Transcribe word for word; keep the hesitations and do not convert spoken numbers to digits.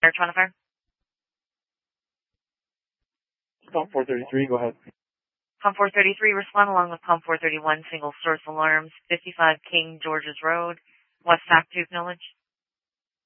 Trying to fire. Pump four thirty-three, go ahead. Pump four thirty-three, respond along with Pump four thirty-one, single source alarms, fifty-five King George's Road, West Sac to acknowledge.